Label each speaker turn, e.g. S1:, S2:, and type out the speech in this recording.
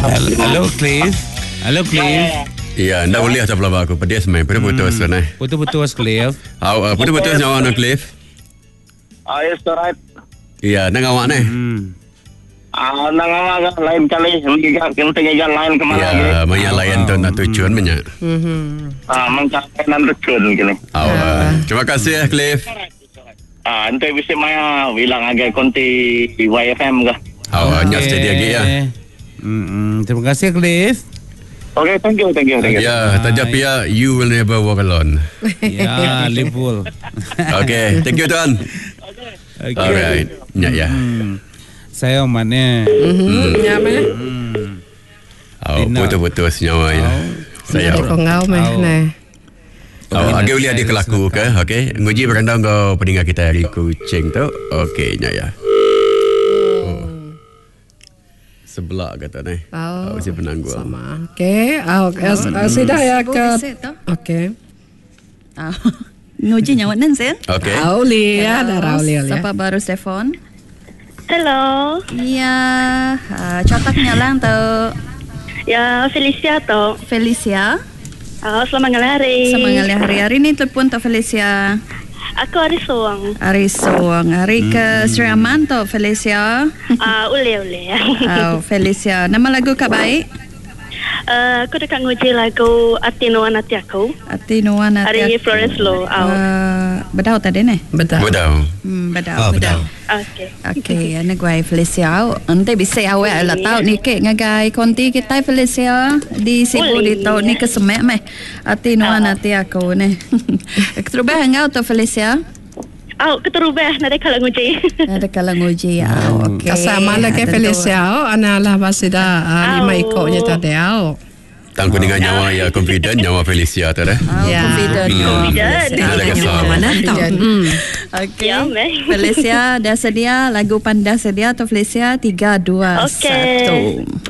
S1: Halo Cliff. Halo Cliff.
S2: Ya, ndak boleh atas pelabak aku. Pedas main. Putus sana.
S1: Putus Cliff.
S2: Putus nyawa nak Cliff.
S3: Yes, right.
S2: Iya, nang awak ni.
S3: Nang awak lain kali. Kita tinggal lain kemana lagi?
S2: Ya, banyak layan tu nak tujuan banyak.
S3: Mengkapai nan tujuan gini.
S2: Terima kasih Cliff.
S3: Ente bisa maya bilang agak konti YFM kah?
S2: Nyak steady lagi ya.
S1: Terima kasih Cliff.
S3: Okay, thank you.
S2: Ya, tajap ya, you will never walk alone.
S1: Ya, Liverpool.
S2: Okay, thank you tuan.
S1: Okay.
S2: Alright, nyak ya.
S1: Saya mana?
S4: Ya mana?
S2: Putus nyawa ya. Saya.
S4: Ada kongau meh nah.
S2: Agak boleh ada kelaku ke? Okay, nguji berandang kau pendengar kita hari kucing tu. Okay, nyak ya. Sebelah kata ni. Si penangguh.
S4: Sama. Okay. Sudah ya ke. Okay.
S5: Nguji nyawa sen.
S2: Okay.
S4: Aulia, dah Aulia.
S5: Siapa baru telefon?
S6: Hello.
S5: Iya, contohnya lang tu.
S6: Ya, Felicia tu.
S5: Felicia.
S6: Selamat hari.
S5: Semangat hari ni telepon tu Felicia.
S6: Aku Ari Soang.
S5: Ari Soang. Ari ke Sri Aman tu Felicia.
S6: Ule.
S5: Felicia. Nama lagu kak baik?
S6: Aku dekat nguji lagu Ati Nuan Ati Aku.
S5: Ati Nuan Ati Aku.
S6: Ari Flores Lo.
S5: Bedau tadi ni?
S4: Bedau.
S5: Bedau. Okay, anak gue Felicia. Nanti bisa awak lah tahu ni ke ngagai konti kita Felicia di sibu di tahu ni kesemek meh. Ati Nuan Ati Aku ni. Terubah engkau tu Felicia?
S6: Keterubah nada kalau nguji.
S5: Nada kalau nguji. Okay.
S4: Kasama lagi Felicia. Analah basida 5 ekornya tadi.
S2: Tangku dengan nyawa ya confident nyawa Felicia tu dah.
S5: Confident.
S2: Ada kesal.
S4: Mana tahu.
S5: Okay. Felicia dah sedia lagu Panda sedia tu Felicia 3 2 1.